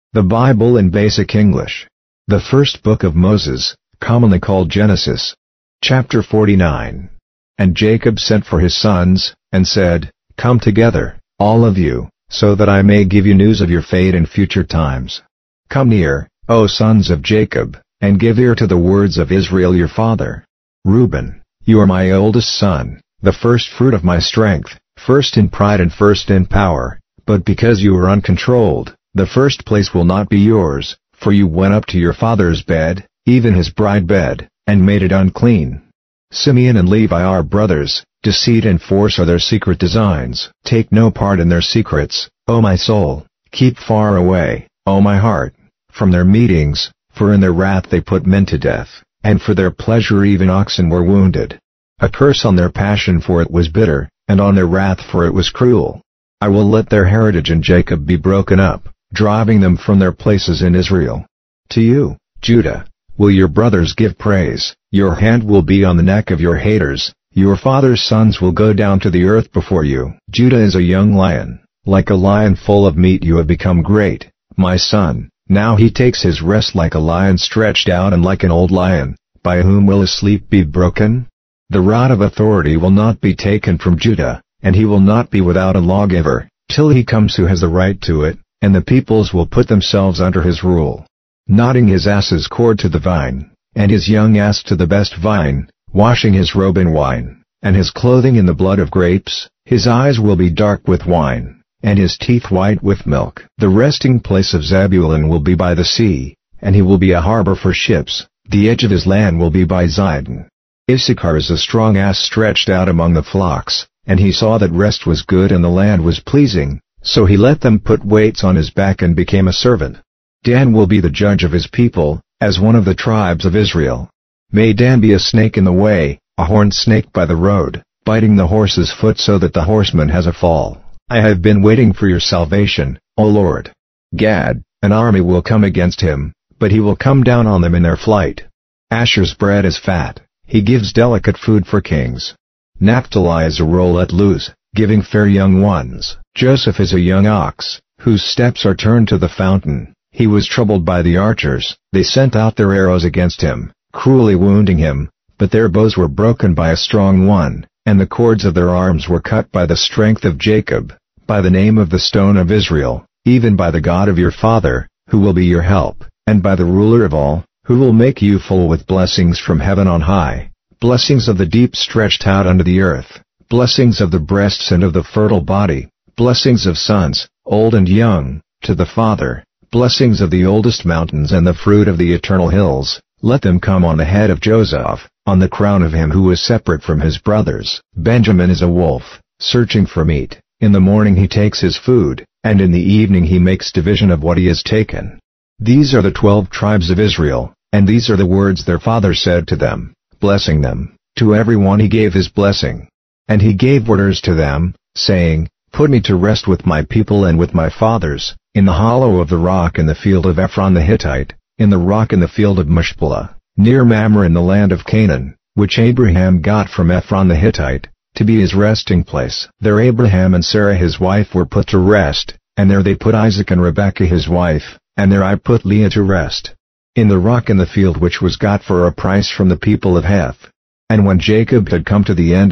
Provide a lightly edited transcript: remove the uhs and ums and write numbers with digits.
The Bible in Basic English. The first book of Moses, commonly called Genesis. Chapter 49. And Jacob sent for his sons, and said, Come together, all of you, so that I may give you news of your fate in future times. Come near, O sons of Jacob, and give ear to the words of Israel your father. Reuben, you are my oldest son, the first fruit of my strength, first in pride and first in power, but because you are uncontrolled, the first place will not be yours, for you went up to your father's bed, even his bride bed, and made it unclean. Simeon and Levi are brothers, deceit and force are their secret designs. Take no part in their secrets, O my soul, keep far away, O my heart, from their meetings, for in their wrath they put men to death, and for their pleasure even oxen were wounded. A curse on their passion, for it was bitter, and on their wrath, for it was cruel. I will let their heritage in Jacob be broken up, driving them from their places in Israel. To you, Judah, will your brothers give praise, your hand will be on the neck of your haters, your father's sons will go down to the earth before you. Judah is a young lion, like a lion full of meat you have become great, my son, now he takes his rest like a lion stretched out and like an old lion, by whom will his sleep be broken? The rod of authority will not be taken from Judah, and he will not be without a lawgiver, till he comes who has the right to it, and the peoples will put themselves under his rule. Knotting his ass's cord to the vine, and his young ass to the best vine, washing his robe in wine, and his clothing in the blood of grapes, his eyes will be dark with wine, and his teeth white with milk. The resting place of Zebulun will be by the sea, and he will be a harbor for ships, the edge of his land will be by Zidon. Issachar is a strong ass stretched out among the flocks, and he saw that rest was good and the land was pleasing, so he let them put weights on his back and became a servant. Dan will be the judge of his people, as one of the tribes of Israel. May Dan be a snake in the way, a horned snake by the road, biting the horse's foot so that the horseman has a fall. I have been waiting for your salvation, O Lord. Gad, an army will come against him, but he will come down on them in their flight. Asher's bread is fat, he gives delicate food for kings. Naphtali is a roe let loose, giving fair young ones. Joseph is a young ox, whose steps are turned to the fountain. He was troubled by the archers, they sent out their arrows against him, cruelly wounding him, but their bows were broken by a strong one, and the cords of their arms were cut by the strength of Jacob, by the name of the stone of Israel, even by the God of your father, who will be your help, and by the ruler of all, who will make you full with blessings from heaven on high, blessings of the deep stretched out under the earth, blessings of the breasts and of the fertile body, blessings of sons, old and young, to the Father, blessings of the oldest mountains and the fruit of the eternal hills, let them come on the head of Joseph, on the crown of him who is separate from his brothers. Benjamin is a wolf, searching for meat, in the morning he takes his food, and in the evening he makes division of what he has taken. These are the 12 tribes of Israel, and these are the words their father said to them, blessing them. To every one he gave his blessing. And he gave orders to them, saying, Put me to rest with my people and with my fathers, in the hollow of the rock in the field of Ephron the Hittite, in the rock in the field of Machpelah, near Mamre in the land of Canaan, which Abraham got from Ephron the Hittite, to be his resting place. There Abraham and Sarah his wife were put to rest, and there they put Isaac and Rebekah his wife, and there I put Leah to rest. In the rock in the field which was got for a price from the people of Heth. And when Jacob had come to the end